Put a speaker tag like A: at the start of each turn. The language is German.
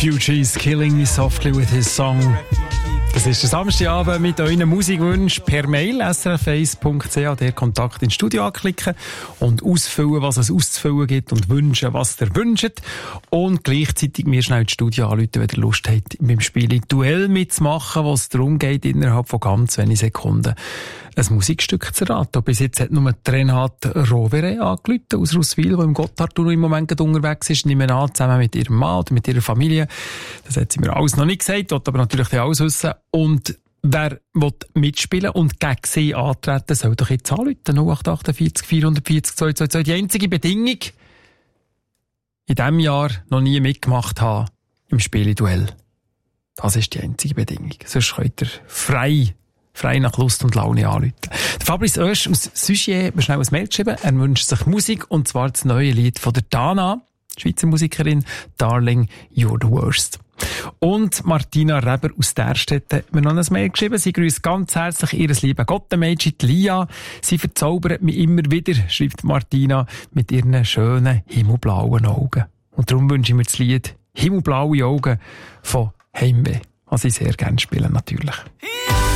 A: Fugees Killing Me Softly with his song. Das ist der Samstagabend mit euren Musikwünschen per Mail srf1.ch, der Kontakt ins Studio anklicken und ausfüllen, was es auszufüllen gibt und wünschen, was ihr wünscht. Und gleichzeitig mir schnell das Studio anrufen, wenn ihr Lust habt, beim Spiel Duell mitzumachen, wo es darum geht, innerhalb von ganz wenigen Sekunden ein Musikstück zu raten. Bis jetzt hat nur Renate Rovere angerufen aus Russwil, die im Gotthardtunnel im Moment unterwegs ist. Nehmen an, zusammen mit ihrem Mann oder mit ihrer Familie. Das hat sie mir alles noch nicht gesagt, will aber natürlich alles wissen. Und wer will mitspielen und gegen sie antreten, soll doch jetzt anrufen. 0848 440 222. Die einzige Bedingung, in diesem Jahr noch nie mitgemacht haben im Spieleduell. Das ist die einzige Bedingung. Sonst könnt ihr frei nach Lust und Laune anrufen. Der Fabrice Oesch aus Sugier hat mir schnell ein Mail geschrieben. Er wünscht sich Musik, und zwar das neue Lied von der Dana, Schweizer Musikerin, Darling, You're the Worst. Und Martina Reber aus Därstetten hat mir noch ein Mail geschrieben. Sie grüßt ganz herzlich ihres lieben Gottenmädchen Lia. Sie verzaubert mich immer wieder, schreibt Martina, mit ihren schönen himmelblauen Augen. Und darum wünsche ich mir das Lied Himmelblaue Augen von Heimweh, was ich sehr gerne spiele natürlich.